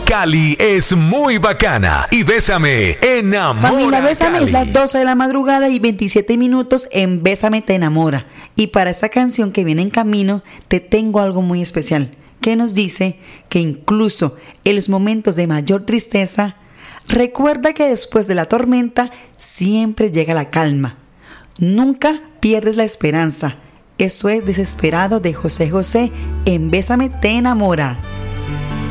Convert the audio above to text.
Cali es muy bacana y Bésame enamora. Familia Bésame, Cali. es las 12 de la madrugada y 27 minutos en Bésame te enamora. Y para esa canción que viene en camino, te tengo algo muy especial, que nos dice que incluso en los momentos de mayor tristeza, recuerda que después de la tormenta siempre llega la calma. Nunca pierdes la esperanza. Eso es Desesperado de José José en Bésame te enamora.